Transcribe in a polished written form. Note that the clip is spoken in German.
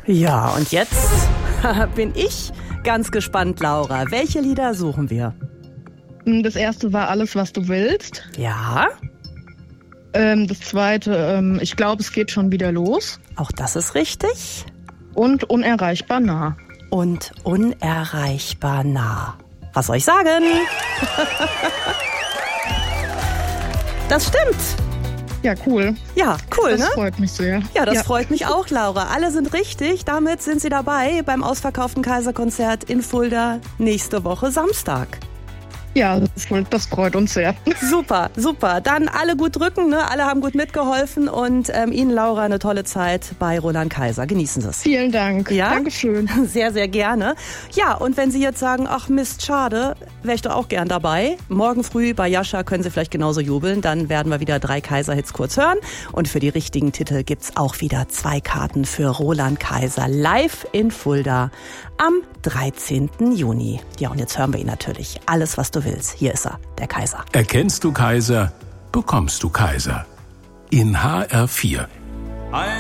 Ja, und jetzt bin ich ganz gespannt, Laura. Welche Lieder suchen wir? Das erste war Alles, was du willst. Ja. Das zweite, ich glaube, es geht schon wieder los. Auch das ist richtig. Und Unerreichbar nah. Und Unerreichbar nah. Was soll ich sagen? Das stimmt. Ja, cool. Ja, cool, das ne? Das freut mich sehr. Ja, das freut mich auch, Laura. Alle sind richtig. Damit sind Sie dabei beim ausverkauften Kaiserkonzert in Fulda nächste Woche Samstag. Ja, das freut uns sehr. Super, super. Dann alle gut drücken, ne? Alle haben gut mitgeholfen und Ihnen, Laura, eine tolle Zeit bei Roland Kaiser. Genießen Sie es. Vielen Dank. Ja? Dankeschön. Sehr, sehr gerne. Ja, und wenn Sie jetzt sagen, ach Mist, schade, wäre ich doch auch gern dabei. Morgen früh bei Jascha können Sie vielleicht genauso jubeln. Dann werden wir wieder 3 Kaiser-Hits kurz hören. Und für die richtigen Titel gibt's auch wieder 2 Karten für Roland Kaiser live in Fulda am 13. Juni. Ja, und jetzt hören wir ihn natürlich. Alles, was du willst. Hier ist er, der Kaiser. Erkennst du Kaiser, bekommst du Kaiser. In HR4.